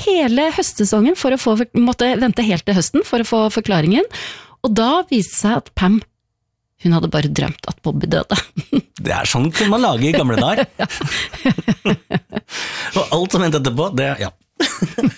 hele høstsesongen for å måtte vente helt til høsten for å få forklaringen, og da viste seg at Pam, hun hadde bare drømt at Bobby døde. Det sånn kunne man lage i gamle dager. Og alt som hentet etterpå, det, ja.